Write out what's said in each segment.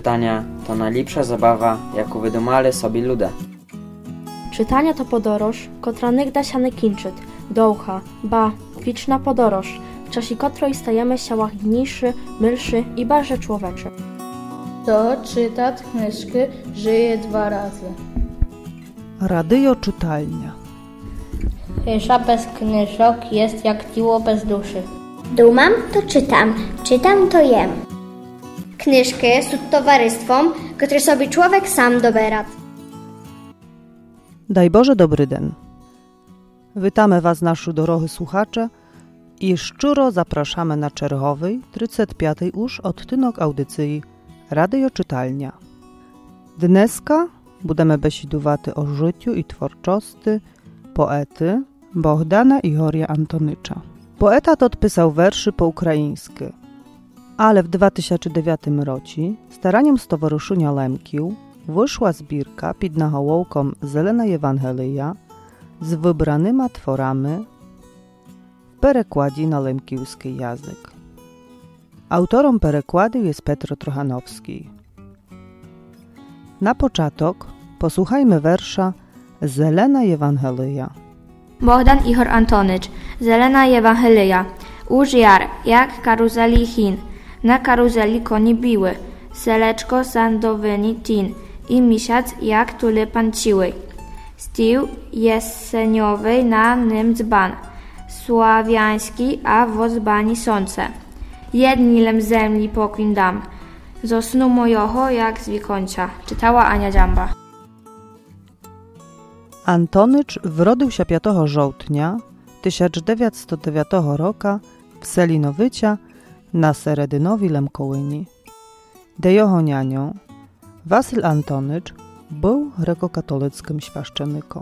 czytania to najlepsza zabawa, jaką wydumali sobie ludzie. Czytanie to podoroż, kotra nigda się nie kończy, długa, ba, wieczna podoroż, w czasie której stajemy się łagodniejszy, milszy i bardziej człowieczy. Kto czyta knyżki, żyje 2 razy. Radio czytalnia. Cisza bez knyżok jest jak ciło bez duszy. Dumam to czytam, czytam to jem. Knyżki są towarystwom, które sobie człowiek sam dobera. Daj Boże dobry den. Witamy Was, nasi doroгі słuchacze, i szczuro zapraszamy na czerwowej, 35. już odtynek audycji Radio Czytalnia. Dneska budemy besidowaty o życiu i twórczości poety Bohdana Ihoria Antonycza. Poeta to odpisał werszy po ukraińsku, ale w 2009 roku staraniem Stowarzyszenia Lemkił wyszła zbirka pod nahołowką Zelena Ewangelia z wybranymi tworami w perekładzie na lemkiłski język. Autorem perekładu jest Petro Trochanowski. Na początek posłuchajmy wersza Zelena Ewangelia. Bohdan Ihor Antonycz, Zelena Ewangelia. Už jar, jak karuzeli chin, na karuzeli koni biły, seleczko sandowyni tin i misiac jak tulipan ciły. Stíł jeseniowy na nim dzban, sławiański, a w dzbani słońce. Jednilem zemli pokój dam, zo snu mojoho jak z wikońca. Czytała Ania Dziamba. Antonycz wrodził się 5 żołtnia 1909 roku w Selinowycia na Seredynowi Lemkołyni. Dejoho nianią Wasyl Antonycz był grekokatolickim świaszczenikiem.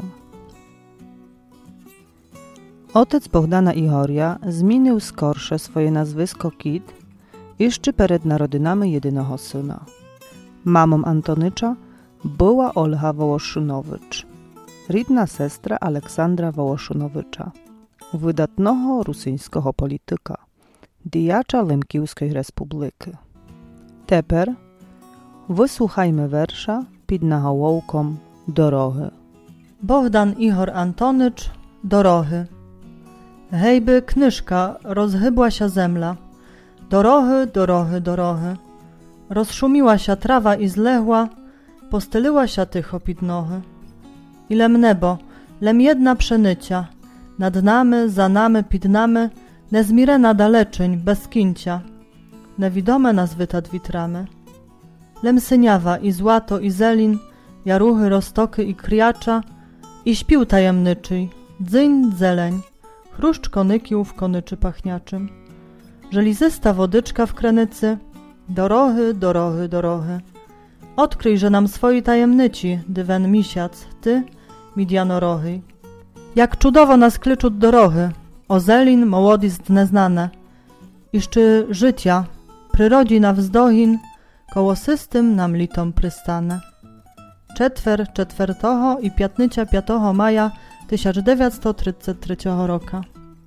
Otec Bohdana Ihoria zmienił skorsze swoje nazwisko Kit jeszcze przed narodzinami jedynego syna. Mamą Antonycza była Olga Wołoszynowicz, rodna sestra Aleksandra Wołoszynowicza, wydatnego rosyjskiego polityka, dijacza Lemkiłskiej Republiki. Teper wysłuchajmy wersza pod nahołowką Dorohy. Bohdan Ihor Antonycz, Dorohy. Hejby knyżka rozhybła się zemla. Dorohy, dorohy, dorohy. Rozszumiła się trawa i zlechła, postyliła się tycho pід nohy. Ilem nebo, lem jedna pszenicia, nad nami, za nami, pід nami, nezmirena daleczeń, bez kincia. Невідоме nas wytat witramy. Lem syniawa i złato i zelin, jaruchy, roztoky i kriacza, i śpił tajemniczy, dzyń, zeleń, chruszcz konykił w konyczy pachniaczym. Żelizysta wodyczka w kranycy, dorohy, dorohy, dorohy. Odkryj, że nam swoi tajemnici, dywen misiac, ty, midianorohy. Jak czudowo nas klyczut dorohy, o zelin, mołodist neznane. Iszczy życia, przyrodzi na wzdohin, koło systym nam litom prystane. Czetwertoho i 5 maja 1933 roku.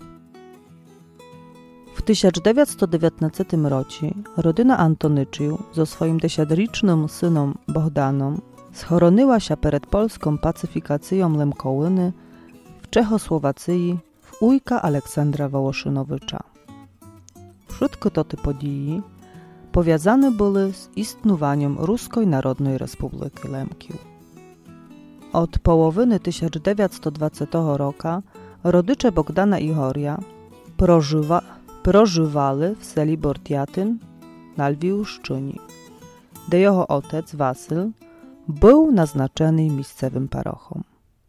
W 1919 roku rodzina Antonycził ze swoim 10-rocznym synem Bohdanom schoronyła się przed polską pacyfikacją Lemkołyny w Czechosłowacji w ujka Aleksandra Wołoszynowicza. Wszystkie te podії powiązane były z istnowaniem Ruskiej Narodnej Republiki Lemkił. Od połowy 1920 roku rodzice Bohdana Ihoria prożywali w seli Bortiatyn na Lwiuszczyni, gdzie jego ojciec Wasyl był naznaczony miejscowym parochom.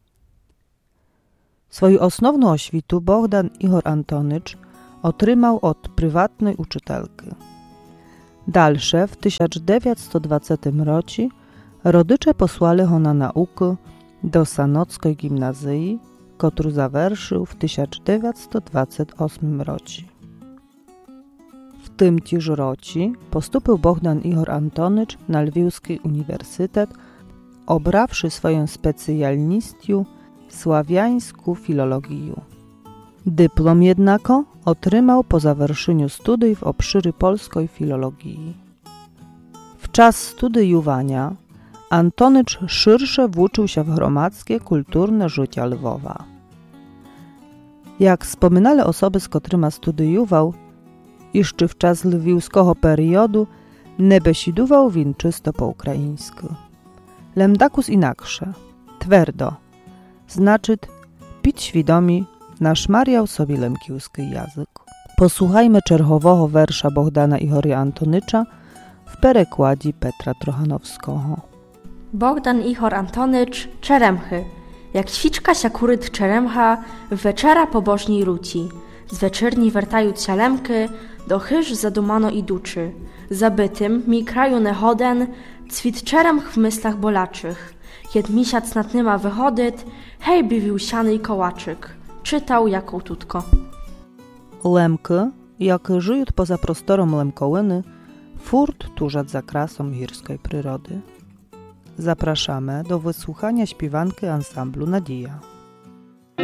Swoją osnowną oświtę Bohdan Ihor Antonycz otrzymał od prywatnej uczytelki. Dalsze w 1920 roku rodzice posłali go na naukę do Sanockiej Gimnazji, którą zaвершил w 1928 roku. W tym też roku postąpił Bohdan Ihor Antonycz na Lwiowski Uniwersytet, obrawszy swoją specjalnością sławiańską filologię. Dyplom jednako otrzymał po zaвершeniu studiów w obszary polskiej filologii. W W czas studiowania Antonycz szyrsze włóczył się w gromadzkie, kulturne życie Lwowa. Jak wspominali osoby, z którymi studiował, jeszcze w czas lwiowskiego periodu nie besidował win czysto po ukraińsku. Lemdakus inaksze, twardo, znaczy pić świadomi, naszmariał sobie lemkiewski język. Posłuchajmy czerwowego wersza Bohdana Ihoria Antonycza w perekładzie Petra Trochanowskiego. Bogdan Ihor Antonycz, Czeremchy. Jak świczka się kuryt czeremcha, wieczera pobożniej ruci. Z wieczerni wertaють sialemky, do chyż zadumano iduczy. Zabytym mi kraju nechoden, cwit czeremch w myślach bolaczych. Kied misiac nad nyma wychodyt, hej biwił siany i kołaczyk. Czytał jako tutko. Lemky, jak żyją poza prostorą Lemkołyny, furt tużat za krasą górskiej przyrody. Zapraszamy do wysłuchania śpiewanki ansamblu Nadzieja.